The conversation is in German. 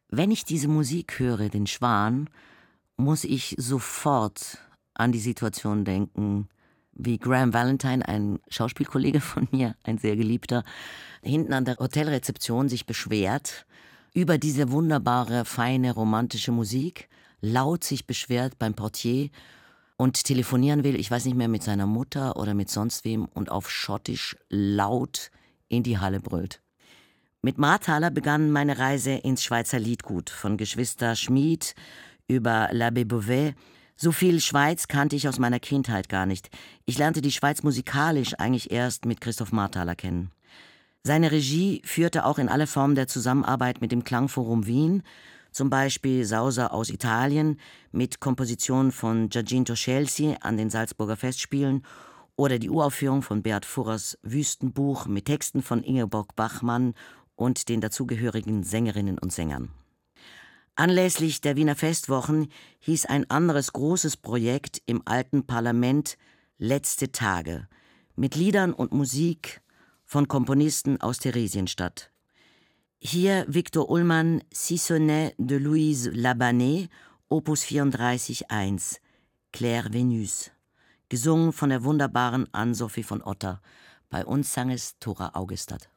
Wenn ich diese Musik höre, den Schwan, muss ich sofort an die Situation denken, wie Graham Valentine, ein Schauspielkollege von mir, ein sehr geliebter, hinten an der Hotelrezeption sich beschwert über diese wunderbare, feine, romantische Musik, laut sich beschwert beim Portier und telefonieren will, ich weiß nicht mehr, mit seiner Mutter oder mit sonst wem, und auf Schottisch laut in die Halle brüllt. Mit Marthaler begann meine Reise ins Schweizer Liedgut, von Geschwister Schmid über L'Abbé Beauvais. So viel Schweiz kannte ich aus meiner Kindheit gar nicht. Ich lernte die Schweiz musikalisch eigentlich erst mit Christoph Marthaler kennen. Seine Regie führte auch in alle Formen der Zusammenarbeit mit dem Klangforum Wien, zum Beispiel Sauser aus Italien mit Kompositionen von Giacinto Scelsi an den Salzburger Festspielen oder die Uraufführung von Beat Furrers Wüstenbuch mit Texten von Ingeborg Bachmann und den dazugehörigen Sängerinnen und Sängern. Anlässlich der Wiener Festwochen hieß ein anderes großes Projekt im alten Parlament Letzte Tage mit Liedern und Musik von Komponisten aus Theresienstadt. Hier Victor Ullmann, Sissonnet de Louise Labanné, Opus 34.1, Claire Venus, gesungen von der wunderbaren Ann-Sophie von Otter. Bei uns sang es Thora Augestad.